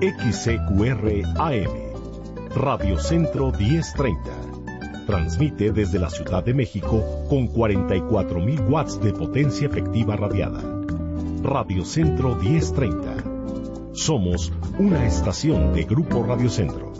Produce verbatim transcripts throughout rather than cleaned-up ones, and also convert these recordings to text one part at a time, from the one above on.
X C Q R A M, Radio Centro diez treinta. Transmite desde la Ciudad de México con cuarenta y cuatro mil watts de potencia efectiva radiada. Radio Centro diez treinta. Somos una estación de Grupo Radio Centro.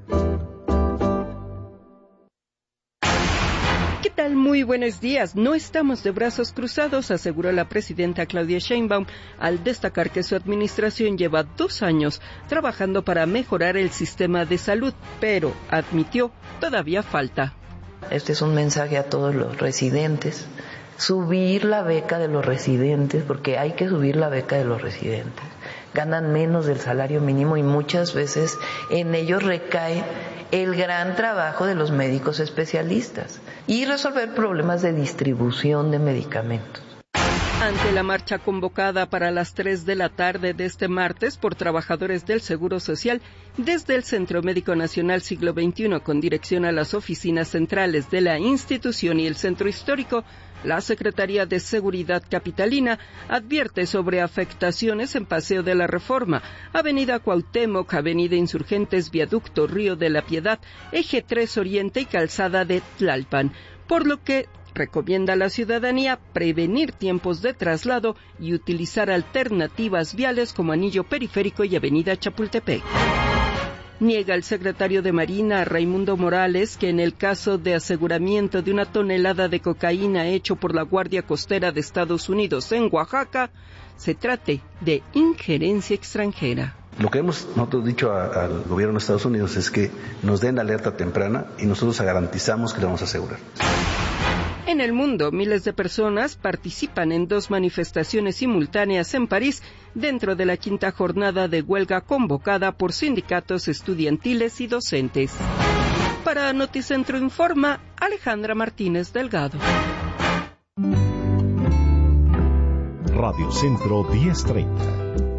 ¿Qué tal? Muy buenos días. No estamos de brazos cruzados, aseguró la presidenta Claudia Sheinbaum, al destacar que su administración lleva dos años trabajando para mejorar el sistema de salud, pero admitió, todavía falta. Este es un mensaje a todos los residentes. Subir la beca de los residentes, porque hay que subir la beca de los residentes. Ganan menos del salario mínimo y muchas veces en ellos recae el gran trabajo de los médicos especialistas y resolver problemas de distribución de medicamentos. Ante la marcha convocada para las tres de la tarde de este martes por trabajadores del Seguro Social, desde el Centro Médico Nacional Siglo veintiuno con dirección a las oficinas centrales de la institución y el Centro Histórico, la Secretaría de Seguridad Capitalina advierte sobre afectaciones en Paseo de la Reforma, Avenida Cuauhtémoc, Avenida Insurgentes, Viaducto Río de la Piedad, Eje tres Oriente y Calzada de Tlalpan, por lo que recomienda a la ciudadanía prevenir tiempos de traslado y utilizar alternativas viales como Anillo Periférico y Avenida Chapultepec. Niega el secretario de Marina, Raimundo Morales, que en el caso de aseguramiento de una tonelada de cocaína hecho por la Guardia Costera de Estados Unidos en Oaxaca, se trate de injerencia extranjera. Lo que hemos nosotros dicho a, al gobierno de Estados Unidos es que nos den alerta temprana y nosotros garantizamos que le vamos a asegurar. En el mundo, miles de personas participan en dos manifestaciones simultáneas en París dentro de la quinta jornada de huelga convocada por sindicatos estudiantiles y docentes. Para Noticentro Informa, Alejandra Martínez Delgado. Radio Centro diez treinta.